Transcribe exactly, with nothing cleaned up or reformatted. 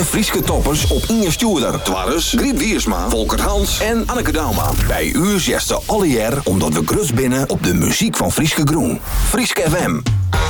alle Frieske toppers op Inge Stuurder. Twarres, Griet Wiersma, Volkert Hans en Anneke Dauma. Bij u zegt ze alle jaar omdat we grus binnen op de muziek van Frieske Groen. Frieske F M.